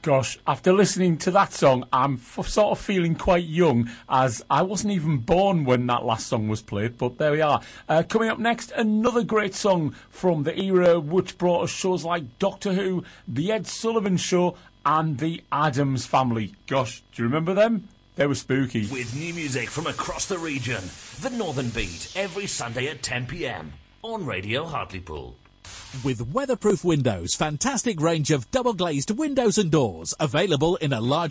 Gosh, after listening to that song, I'm sort of feeling quite young, as I wasn't even born when that last song was played, but there we are. Coming up next, another great song from the era which brought us shows like Doctor Who, The Ed Sullivan Show, and The Addams Family. Gosh, do you remember them? They were spooky. With new music from across the region, The Northern Beat, every Sunday at 10 p.m. on Radio Hartlepool. With weatherproof windows, fantastic range of double glazed windows and doors available in a large